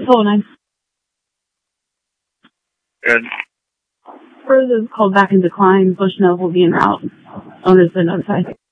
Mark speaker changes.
Speaker 1: Oh, nice.
Speaker 2: Good.
Speaker 1: Further called back in decline. Bushnell will be en route. Owners been notified.